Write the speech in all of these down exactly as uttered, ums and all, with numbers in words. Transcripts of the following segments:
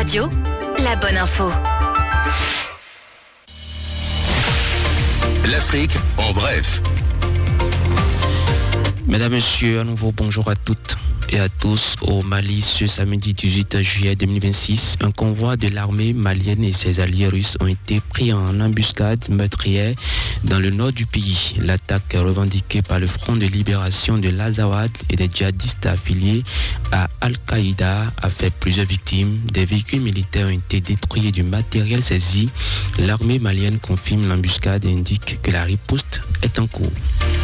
Radio, la bonne info. L'Afrique en bref. Mesdames, Messieurs, à nouveau bonjour à toutes et à tous. Au Mali, ce samedi dix-huit juillet deux mille vingt-six, un convoi de l'armée malienne et ses alliés russes ont été pris en embuscade meurtrière dans le nord du pays. L'attaque revendiquée par le Front de libération de l'Azawad et des djihadistes affiliés à Al-Qaïda a fait plusieurs victimes. Des véhicules militaires ont été détruits et du matériel saisi. L'armée malienne confirme l'embuscade et indique que la riposte est en cours.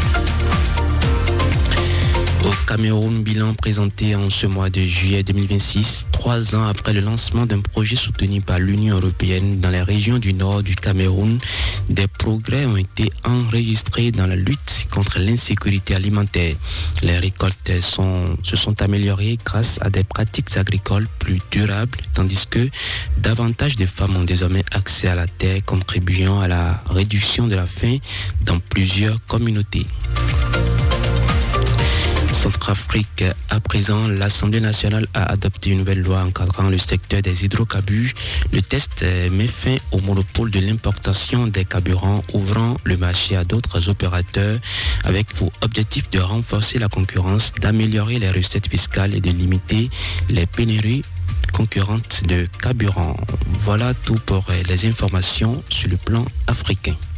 Au Cameroun, bilan présenté en ce mois de juillet deux mille vingt-six, trois ans après le lancement d'un projet soutenu par l'Union européenne dans les régions du nord du Cameroun, des progrès ont été enregistrés dans la lutte contre l'insécurité alimentaire. Les récoltes sont, se sont améliorées grâce à des pratiques agricoles plus durables, tandis que davantage de femmes ont désormais accès à la terre, contribuant à la réduction de la faim dans plusieurs communautés. Centrafrique, à présent, l'Assemblée nationale a adopté une nouvelle loi encadrant le secteur des hydrocarbures. Le texte met fin au monopole de l'importation des carburants, ouvrant le marché à d'autres opérateurs, avec pour objectif de renforcer la concurrence, d'améliorer les recettes fiscales et de limiter les pénuries concurrentes de carburants. Voilà tout pour les informations sur le plan africain.